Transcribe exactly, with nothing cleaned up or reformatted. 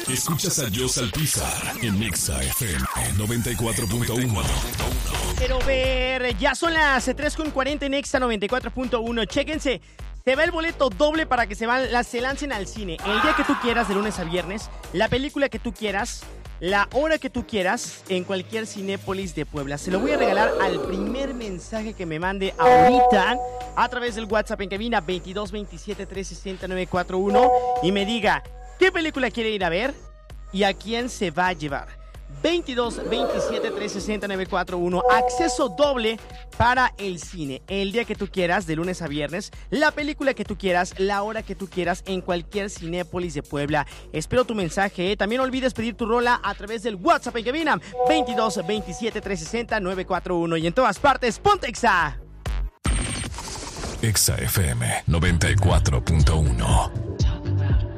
Escuchas a Joss Alpizar en Exa F M noventa y cuatro punto uno. Quiero ver, ya son las tres con cuarenta en Exa noventa y cuatro punto uno. Chéquense, se va el boleto doble para que se, van, la, se lancen al cine el día que tú quieras, de lunes a viernes, la película que tú quieras, la hora que tú quieras, en cualquier Cinépolis de Puebla. Se lo voy a regalar al primer mensaje que me mande ahorita a través del WhatsApp en cabina veintidós veintisiete trescientos sesenta nueve cuatro uno y me diga qué película quiere ir a ver y a quién se va a llevar. veintidós veintisiete trescientos sesenta nueve cuatro uno. Acceso doble para el cine el día que tú quieras, de lunes a viernes, la película que tú quieras, la hora que tú quieras, en cualquier Cinépolis de Puebla. Espero tu mensaje, ¿eh? También no olvides pedir tu rola a través del WhatsApp en cabina veintidós veintisiete trescientos sesenta nueve cuatro uno. Y en todas partes, ponte Exa. Exa F M noventa y cuatro punto uno.